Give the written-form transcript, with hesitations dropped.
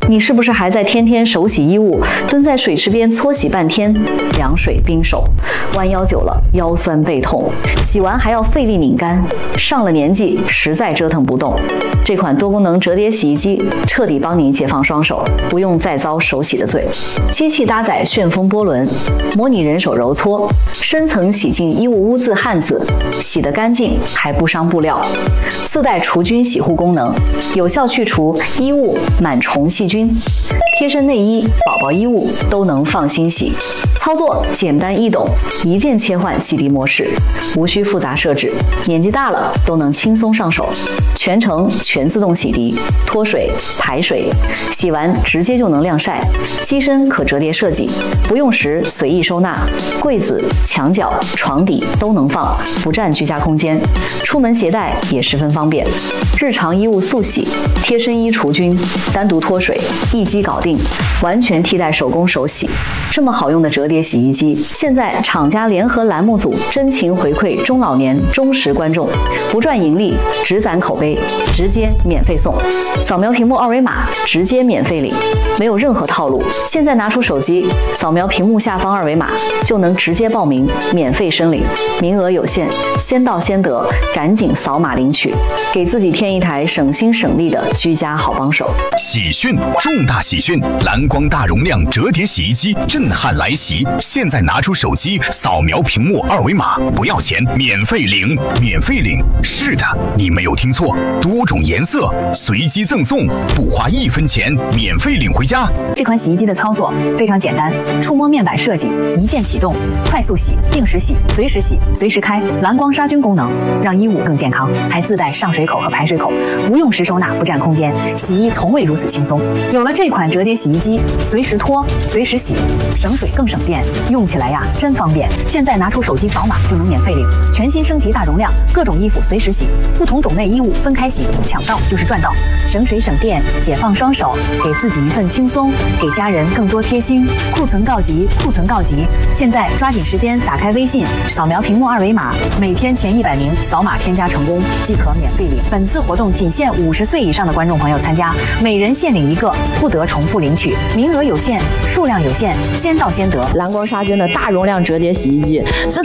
你是不是还在天天手洗衣物，蹲在水池边搓洗半天，凉水冰手，弯腰久了腰酸背痛，洗完还要费力拧干，上了年纪实在折腾不动。这款多功能折叠洗衣机彻底帮你解放双手，不用再遭手洗的罪。机器搭载旋风波轮，模拟人手揉搓，深层洗净衣物污渍汗渍，洗得干净还不伤布料。自带除菌洗护功能，有效去除衣物螨虫细菌。贴身内衣、宝宝衣物都能放心洗。操作简单易懂，一键切换洗涤模式，无需复杂设置，年纪大了都能轻松上手。全程全自动洗涤、脱水、排水，洗完直接就能晾晒。机身可折叠设计，不用时随意收纳，柜子、墙角、床底都能放，不占居家空间。出门携带也十分方便。日常衣物速洗、贴身衣除菌、单独脱水，一机搞定，完全替代手工手洗。这么好用的折叠洗衣机，现在厂家联合栏目组真情回馈中老年忠实观众，不赚盈利，只攒口碑，直接免费送。扫描屏幕二维码，直接免费领，没有任何套路。现在拿出手机，扫描屏幕下方二维码，就能直接报名，免费申领，名额有限，先到先得，赶紧扫码领取，给自己添一台省心省力的居家好帮手。 喜讯，重大喜讯！蓝光大容量折叠洗衣机震撼来袭！现在拿出手机，扫描屏幕二维码，不要钱，免费领，免费领！是的，你没有听错，多种颜色随机赠送，不花1分钱，免费领回家。 这款洗衣机的操作非常简单，触摸面板设计，一键启动，快速洗、定时洗、随时洗、随时开，蓝光杀菌功能，让衣物更健康，还自带上水口和排水口，不用时收纳，不占空间，洗衣从未如此轻松。有了这款折叠洗衣机，随时脱，随时洗，省水更省电，用起来呀真方便。现在拿出手机扫码就能免费领，全新升级大容量，各种衣服随时洗，不同种类衣物分开洗，抢到就是赚到，省水省电，解放双手，给自己一份轻松，给家人更多贴心。库存告急，库存告急！现在抓紧时间打开微信，扫描屏幕二维码，每天前100名扫码添加成功即可免费领。本次活动仅限50岁以上的观众朋友参加，每人限领1个，不得重复领取，名额有限，数量有限，先到先得。 蓝光杀菌的大容量折叠洗衣机，这